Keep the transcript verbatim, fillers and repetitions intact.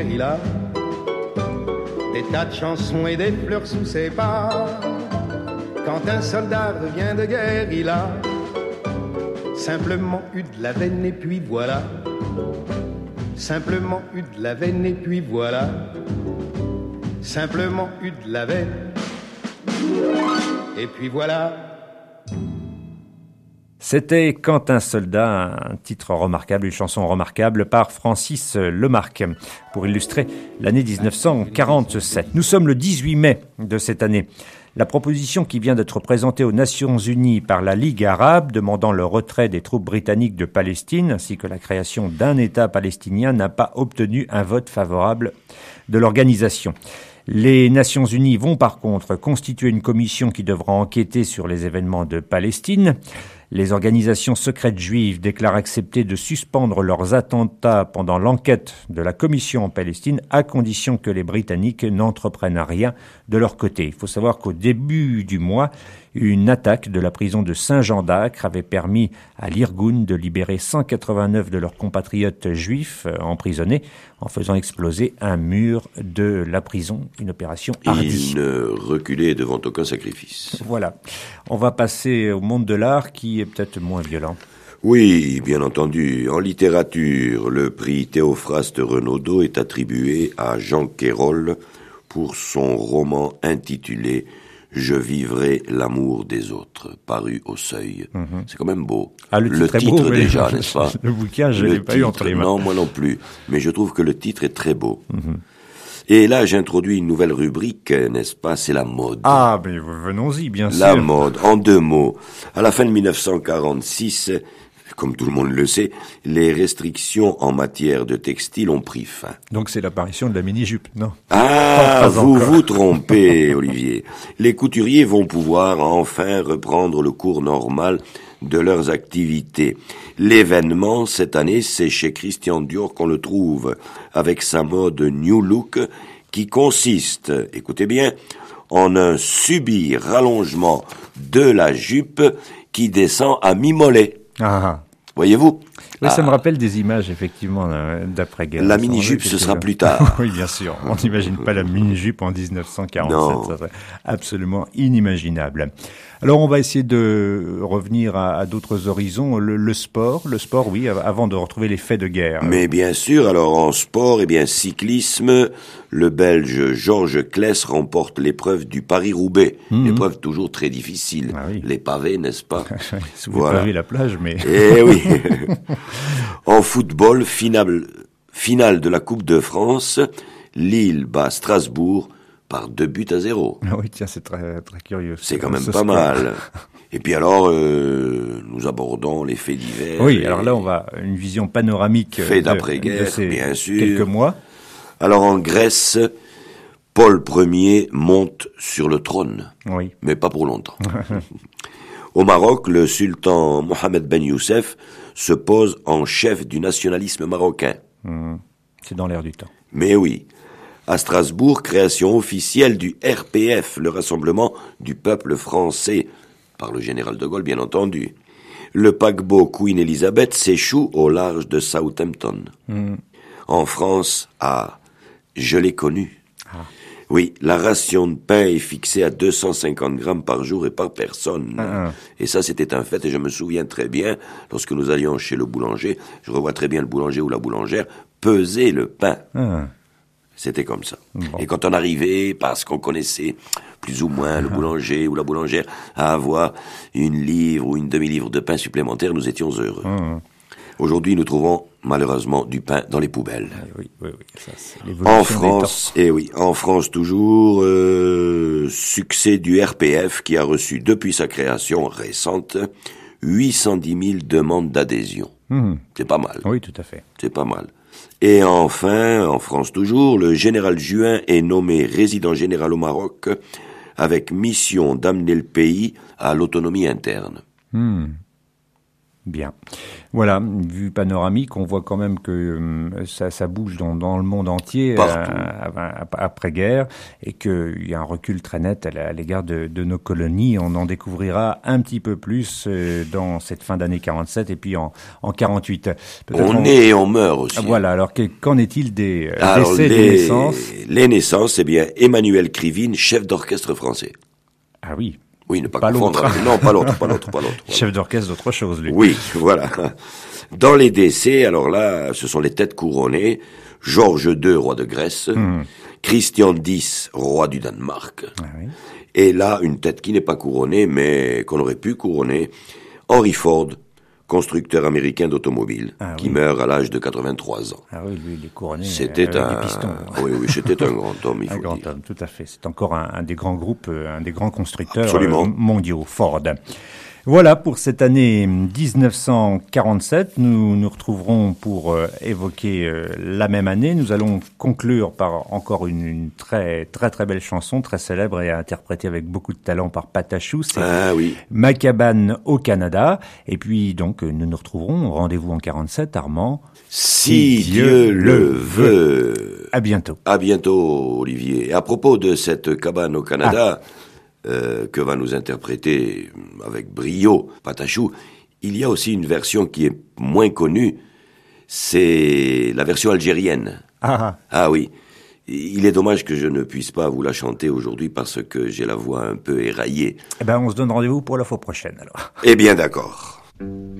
Il a des tas de chansons et des fleurs sous ses pas. Quand un soldat revient de guerre, il a simplement eu de la veine et puis voilà. Simplement eu de la veine et puis voilà. Simplement eu de la veine et puis voilà. C'était Quand un soldat, un titre remarquable, une chanson remarquable par Francis Lemarque pour illustrer l'année dix-neuf cent quarante-sept. Nous sommes le dix-huit mai de cette année. La proposition qui vient d'être présentée aux Nations Unies par la Ligue arabe demandant le retrait des troupes britanniques de Palestine ainsi que la création d'un État palestinien n'a pas obtenu un vote favorable de l'organisation. Les Nations Unies vont par contre constituer une commission qui devra enquêter sur les événements de Palestine. Les organisations secrètes juives déclarent accepter de suspendre leurs attentats pendant l'enquête de la commission en Palestine à condition que les Britanniques n'entreprennent rien de leur côté. Il faut savoir qu'au début du mois, une attaque de la prison de Saint-Jean d'Acre avait permis à l'Irgun de libérer cent quatre-vingt-neuf de leurs compatriotes juifs emprisonnés en faisant exploser un mur de la prison, une opération hardie. Ils ne reculaient devant aucun sacrifice. Voilà. On va passer au monde de l'art qui est peut-être moins violent. Oui, bien entendu. En littérature, le prix Théophraste Renaudot est attribué à Jean Quérol pour son roman intitulé « Je vivrai l'amour des autres », paru au Seuil. Mm-hmm. C'est quand même beau. Ah, le titre, le titre beau, déjà, n'est-ce pas? Le bouquin, je ne l'ai pas eu entre les mains. Non, moi non plus. Mais je trouve que le titre est très beau. Mm-hmm. Et là, j'introduis une nouvelle rubrique, n'est-ce pas? C'est la mode. Ah, mais venons-y, bien sûr. La mode, en deux mots. À la fin de dix-neuf cent quarante-six, comme tout le monde le sait, les restrictions en matière de textile ont pris fin. Donc c'est l'apparition de la mini-jupe, non? Ah, vous vous trompez, Olivier. Les couturiers vont pouvoir enfin reprendre le cours normal de leurs activités. L'événement, cette année, c'est chez Christian Dior qu'on le trouve, avec sa mode New Look, qui consiste, écoutez bien, en un subi rallongement de la jupe qui descend à mi-mollet. Ah. Voyez-vous? Oui, ça ah. me rappelle des images, effectivement, d'après-guerre. La mini-jupe, ce sera plus tard. Oui, bien sûr. On n'imagine pas la mini-jupe en dix-neuf cent quarante-sept. Non. Ça serait absolument inimaginable. Alors, on va essayer de revenir à, à d'autres horizons. Le, le sport, le sport, oui, avant de retrouver les faits de guerre. Mais bien sûr, alors en sport, eh bien, cyclisme, le Belge Georges Claes remporte l'épreuve du Paris-Roubaix. Mmh. L'épreuve toujours très difficile. Ah oui. Les pavés, n'est-ce pas? Sous voilà. Les pavés, la plage, mais... Eh oui. En football, finale, finale de la Coupe de France, Lille bat Strasbourg par deux buts à zéro. Ah oui, tiens, c'est très, très curieux. C'est quand même pas score. Mal. Et puis alors, euh, nous abordons les faits divers. Oui, alors là, on va une vision panoramique. Faits d'après-guerre, bien sûr. Quelques mois. Alors en Grèce, Paul Ier monte sur le trône. Oui. Mais pas pour longtemps. Au Maroc, le sultan Mohamed Ben Youssef se pose en chef du nationalisme marocain. Mmh. C'est dans l'air du temps. Mais oui. À Strasbourg, création officielle du R P F, le Rassemblement du peuple français, par le général de Gaulle, bien entendu. Le paquebot Queen Elizabeth s'échoue au large de Southampton. Mmh. En France, ah, je l'ai connu. Ah. Oui, la ration de pain est fixée à deux cent cinquante grammes par jour et par personne. Ah. Et ça, c'était un fait, et je me souviens très bien, lorsque nous allions chez le boulanger, je revois très bien le boulanger ou la boulangère peser le pain. Ah. C'était comme ça. Bon. Et quand on arrivait, parce qu'on connaissait plus ou moins le boulanger ou la boulangère, à avoir une livre ou une demi-livre de pain supplémentaire, nous étions heureux. Mmh. Aujourd'hui, nous trouvons malheureusement du pain dans les poubelles. Oui, oui, oui. Ça, c'est l'évolution en France, et eh oui, en France toujours, euh, succès du R P F qui a reçu depuis sa création récente huit cent dix mille demandes d'adhésion. Mmh. C'est pas mal. Oui, tout à fait. C'est pas mal. Et enfin, en France toujours, le général Juin est nommé résident général au Maroc avec mission d'amener le pays à l'autonomie interne. Hmm. Bien. Voilà, vue panoramique, on voit quand même que euh, ça, ça bouge dans, dans le monde entier euh, après-guerre et qu'il y a un recul très net à, à l'égard de, de nos colonies. On en découvrira un petit peu plus euh, dans cette fin d'année quarante-sept et puis en, en quarante-huit. Peut-être on, on naît et on meurt aussi. Voilà, alors que, qu'en est-il des euh, alors, décès, les, des naissances? Les naissances, eh bien, Emmanuel Krivine, chef d'orchestre français. Ah oui. Oui, ne pas, pas confondre. L'autre. Non, pas l'autre, pas l'autre, pas l'autre. Voilà. Chef d'orchestre d'autre chose, lui. Oui, voilà. Dans les décès, alors là, ce sont les têtes couronnées. Georges deux, roi de Grèce. Mmh. Christian X, roi du Danemark. Ah oui. Et là, une tête qui n'est pas couronnée, mais qu'on aurait pu couronner. Henry Ford, constructeur américain d'automobiles, ah, qui oui. meurt à l'âge de quatre-vingt-trois ans. Ah oui, lui, il est couronné c'était avec un... des pistons. Oui, oui, c'était un grand homme, il faut un grand dire. homme, tout à fait. C'est encore un, un des grands groupes, un des grands constructeurs Absolument. mondiaux, Ford. Voilà pour cette année dix-neuf cent quarante-sept. Nous nous retrouverons pour euh, évoquer euh, la même année. Nous allons conclure par encore une, une très très très belle chanson, très célèbre et interprétée avec beaucoup de talent par Patachou. C'est ah, oui. Ma cabane au Canada. Et puis donc nous nous retrouverons. Rendez-vous en quarante-sept, Armand. Si, si Dieu, Dieu le veut. veut. À bientôt. À bientôt, Olivier. Et à propos de cette cabane au Canada. Ah. Euh, que va nous interpréter avec brio Patachou, il y a aussi une version qui est moins connue, c'est la version algérienne. Ah, ah oui, il est dommage que je ne puisse pas vous la chanter aujourd'hui parce que j'ai la voix un peu éraillée. Eh ben, on se donne rendez-vous pour la fois prochaine alors. Eh bien d'accord.